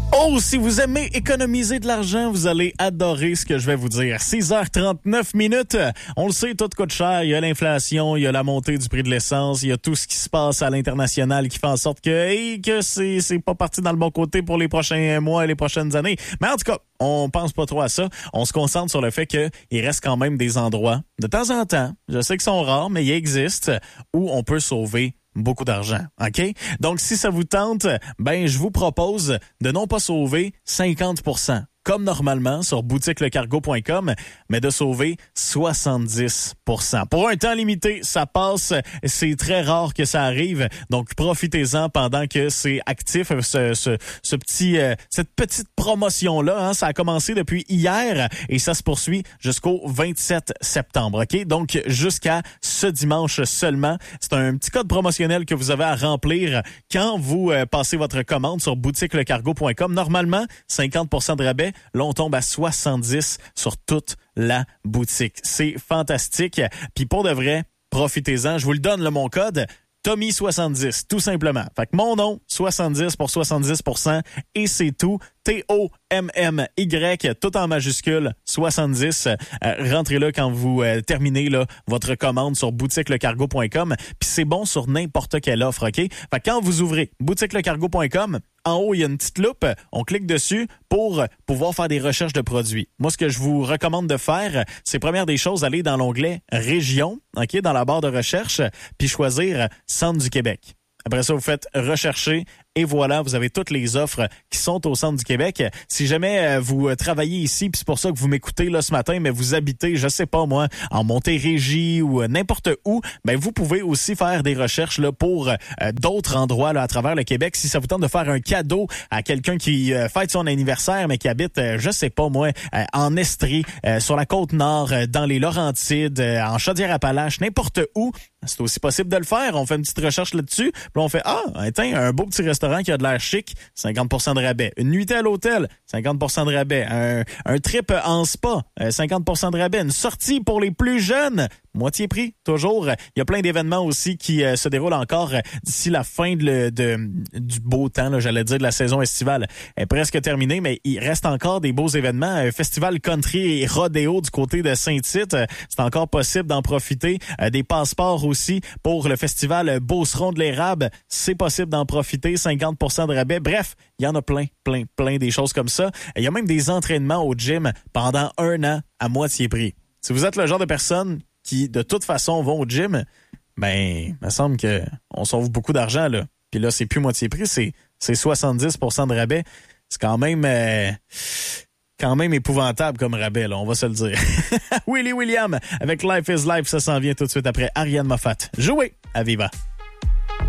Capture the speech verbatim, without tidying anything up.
Oh, si vous aimez économiser de l'argent, vous allez adorer ce que je vais vous dire. six heures trente-neuf minutes. On le sait, tout coûte cher. Il y a l'inflation, il y a la montée du prix de l'essence, il y a tout ce qui se passe à l'international qui fait en sorte que, hey, que c'est, c'est pas parti dans le bon côté pour les prochains mois et les prochaines années. Mais en tout cas, on pense pas trop à ça. On se concentre sur le fait qu'il reste quand même des endroits, de temps en temps, je sais qu'ils sont rares, mais ils existent, où on peut sauver beaucoup d'argent, OK? Donc, si ça vous tente, ben, je vous propose de non pas sauver cinquante pour cent, comme normalement sur boutique le cargo point com, mais de sauver soixante-dix pour cent. Pour un temps limité, ça passe. C'est très rare que ça arrive. Donc, profitez-en pendant que c'est actif, ce, ce, ce petit, euh, cette petite promotion-là. Hein, ça a commencé depuis hier et ça se poursuit jusqu'au vingt-sept septembre. OK? Donc, jusqu'à ce dimanche seulement. C'est un petit code promotionnel que vous avez à remplir quand vous euh, passez votre commande sur boutique le cargo point com. Normalement, cinquante pour cent de rabais. Là, on tombe à soixante-dix sur toute la boutique. C'est fantastique. Puis pour de vrai, profitez-en. Je vous le donne, là, mon code. Tommy soixante-dix, tout simplement. Fait que mon nom, soixante-dix pour soixante-dix pour cent et c'est tout. T O M M Y, tout en majuscule, soixante-dix. Euh, rentrez-là quand vous euh, terminez là, votre commande sur boutique le cargo point com. Puis c'est bon sur n'importe quelle offre, OK? Fait que quand vous ouvrez boutique le cargo point com, en haut, il y a une petite loupe. On clique dessus pour pouvoir faire des recherches de produits. Moi, ce que je vous recommande de faire, c'est première des choses, aller dans l'onglet Région, OK, dans la barre de recherche, puis choisir Centre du Québec. Après ça, vous faites rechercher et voilà, vous avez toutes les offres qui sont au centre du Québec. Si jamais vous travaillez ici, puis c'est pour ça que vous m'écoutez là ce matin, mais vous habitez, je sais pas moi, en Montérégie ou n'importe où, ben vous pouvez aussi faire des recherches là pour euh, d'autres endroits là à travers le Québec. Si ça vous tente de faire un cadeau à quelqu'un qui euh, fête son anniversaire, mais qui habite, euh, je sais pas moi, euh, en Estrie, euh, sur la Côte-Nord, euh, dans les Laurentides, euh, en Chaudière-Appalaches, n'importe où, c'est aussi possible de le faire. On fait une petite recherche là-dessus, puis on fait ah, tiens, un beau petit restaurant qui a de l'air chic, cinquante pour cent de rabais. Une nuitée à l'hôtel, cinquante pour cent de rabais. Un, un trip en spa, cinquante pour cent de rabais. Une sortie pour les plus jeunes, moitié prix, toujours. Il y a plein d'événements aussi qui euh, se déroulent encore euh, d'ici la fin de, le, de, du beau temps, là, j'allais dire, de la saison estivale. Elle est presque terminée, mais il reste encore des beaux événements. Euh, Festival country et rodéo du côté de Saint-Tite, euh, c'est encore possible d'en profiter. Euh, des passeports aussi pour le festival Beauceron de l'érable, c'est possible d'en profiter, cinquante pour cent de rabais. Bref, il y en a plein, plein, plein des choses comme ça. Il y a même des entraînements au gym pendant un an à moitié prix. Si vous êtes le genre de personne qui, de toute façon, vont au gym, ben, il me semble que on sauve beaucoup d'argent, là. Puis là, c'est plus moitié prix, c'est, c'est soixante-dix pour cent de rabais. C'est quand même, euh, quand même épouvantable comme rabais, là, on va se le dire. Willie William, avec Life is Life, ça s'en vient tout de suite après Ariane Moffat. Jouez à Viva!